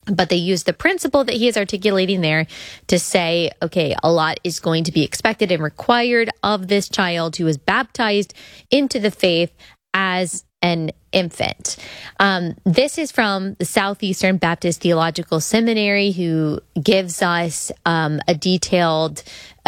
But they use the principle that he is articulating there to say, okay, a lot is going to be expected and required of this child who is baptized into the faith as an infant. This is from the Southeastern Baptist Theological Seminary, who gives us a detailed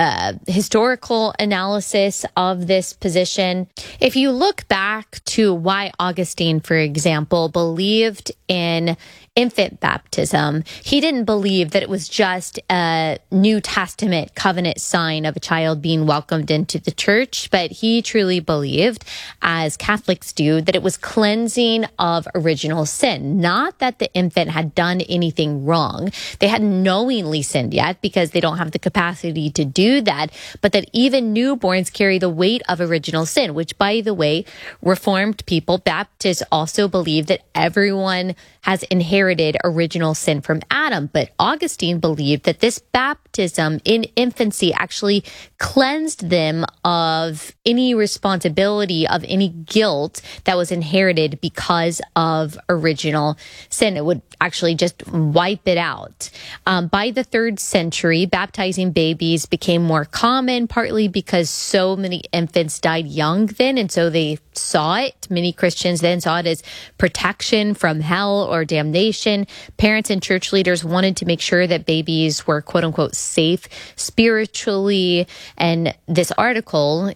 historical analysis of this position. If you look back to why Augustine, for example, believed in infant baptism, he didn't believe that it was just a New Testament covenant sign of a child being welcomed into the church, but he truly believed, as Catholics do, that it was cleansing of original sin. Not that the infant had done anything wrong. They hadn't knowingly sinned yet because they don't have the capacity to do that, but that even newborns carry the weight of original sin, which, by the way, Reformed people, Baptists, also believe that everyone has inherited original sin from Adam. But Augustine believed that this baptism in infancy actually cleansed them of any responsibility, of any guilt that was inherited because of original sin. It would actually just wipe it out. By the 3rd century, baptizing babies became more common, partly because so many infants died young then, and so they saw it. Many Christians then saw it as protection from hell or damnation. Parents and church leaders wanted to make sure that babies were, quote unquote, safe spiritually. And this article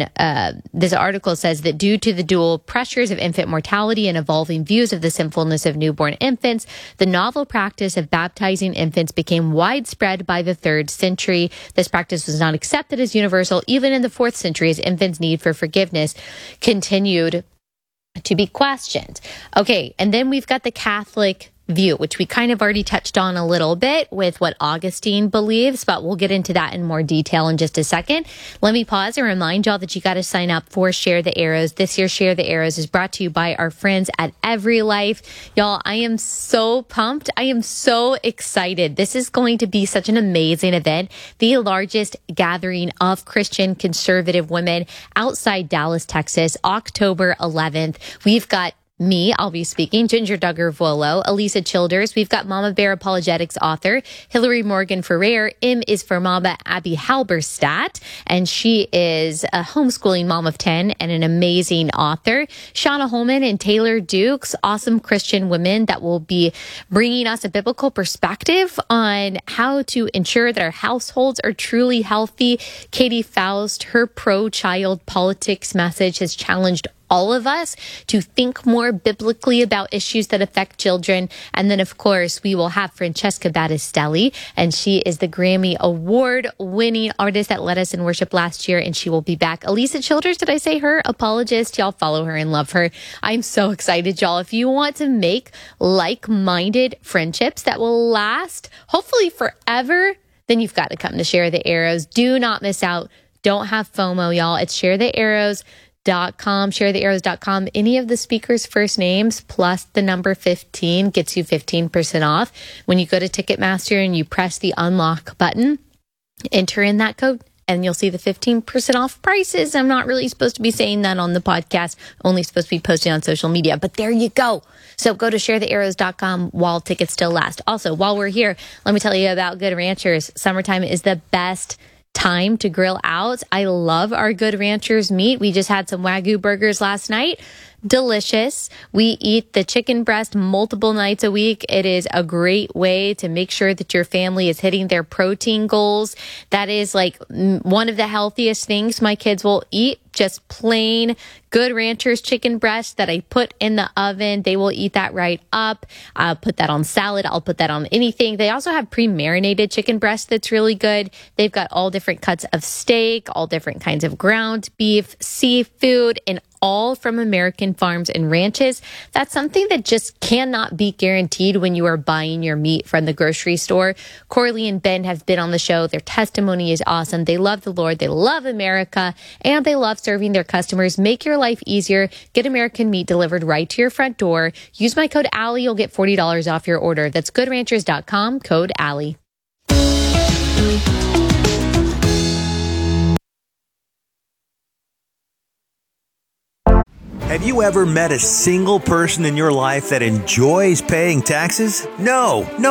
says that due to the dual pressures of infant mortality and evolving views of the sinfulness of newborn infants, the novel practice of baptizing infants became widespread by the 3rd century. This practice was not accepted as universal even in the 4th century, as infants' need for forgiveness continued to be questioned. Okay, and then we've got the Catholic view, which we kind of already touched on a little bit with what Augustine believes, but we'll get into that in more detail in just a second. Let me pause and remind y'all that you got to sign up for Share the Arrows. This year's Share the Arrows is brought to you by our friends at Every Life. Y'all, I am so pumped. I am so excited. This is going to be such an amazing event, the largest gathering of Christian conservative women outside Dallas, Texas, October 11th. We've got me, I'll be speaking, Ginger Duggar-Vuolo, Elisa Childers. We've got Mama Bear Apologetics author, Hillary Morgan Ferrer. M is for Mama Abby Halberstadt, and she is a homeschooling mom of 10 and an amazing author. Shauna Holman and Taylor Dukes, awesome Christian women that will be bringing us a biblical perspective on how to ensure that our households are truly healthy. Katie Faust, her pro-child politics message has challenged all of us to think more biblically about issues that affect children. And then, of course, we will have Francesca Battistelli, and she is the Grammy Award-winning artist that led us in worship last year, and she will be back. Elisa Childers, did I say her? Apologist. Y'all follow her and love her. I'm so excited, y'all. If you want to make like-minded friendships that will last, hopefully forever, then you've got to come to Share the Arrows. Do not miss out. Don't have FOMO, y'all. It's sharethearrows.com, Any of the speakers' first names plus the number 15 gets you 15% off. When you go to Ticketmaster and you press the unlock button, enter in that code, and you'll see the 15% off prices. I'm not really supposed to be saying that on the podcast, only supposed to be posting on social media, but there you go. So go to sharethearrows.com while tickets still last. Also, while we're here, let me tell you about Good Ranchers. Summertime is the best time to grill out. I love our Good Ranchers meat. We just had some Wagyu burgers last night. Delicious. We eat the chicken breast multiple nights a week. It is a great way to make sure that your family is hitting their protein goals. That is like one of the healthiest things my kids will eat. Just plain Good Ranchers chicken breast that I put in the oven. They will eat that right up. I'll put that on salad. I'll put that on anything. They also have pre-marinated chicken breast that's really good. They've got all different cuts of steak, all different kinds of ground beef, seafood, and all from American farms and ranches. That's something that just cannot be guaranteed when you are buying your meat from the grocery store. Corley and Ben have been on the show. Their testimony is awesome. They love the Lord. They love America, and they love serving their customers. Make your life easier. Get American meat delivered right to your front door. Use my code Allie. You'll get $40 off your order. That's goodranchers.com, code Allie. Have you ever met a single person in your life that enjoys paying taxes? No